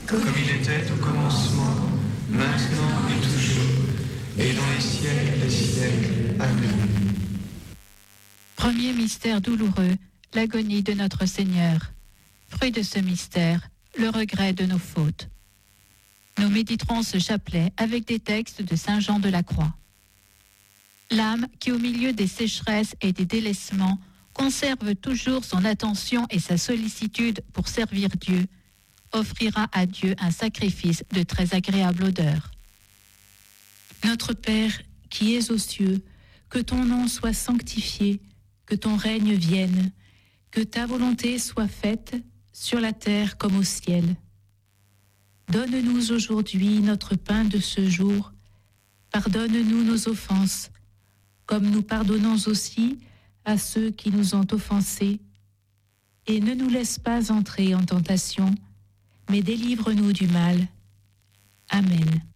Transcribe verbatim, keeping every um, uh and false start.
comme il était au commencement, maintenant et toujours, et dans les siècles des siècles. Amen. Premier mystère douloureux, l'agonie de notre Seigneur. Fruit de ce mystère, le regret de nos fautes. Nous méditerons ce chapelet avec des textes de Saint Jean de la Croix. L'âme qui, au milieu des sécheresses et des délaissements, conserve toujours son attention et sa sollicitude pour servir Dieu, offrira à Dieu un sacrifice de très agréable odeur. Notre Père, qui es aux cieux, que ton nom soit sanctifié, que ton règne vienne, que ta volonté soit faite sur la terre comme au ciel. Donne-nous aujourd'hui notre pain de ce jour. Pardonne-nous nos offenses, comme nous pardonnons aussi à ceux qui nous ont offensés. Et ne nous laisse pas entrer en tentation, mais délivre-nous du mal. Amen.